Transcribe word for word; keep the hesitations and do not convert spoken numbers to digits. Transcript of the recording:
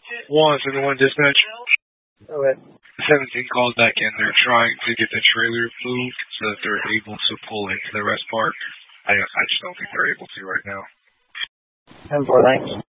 One, seven one dispatch. Okay. seventeen calls back in. They're trying to get the trailer moved so that they're able to pull into the rest park. I, I just don't think they're able to right now. ten four, thanks.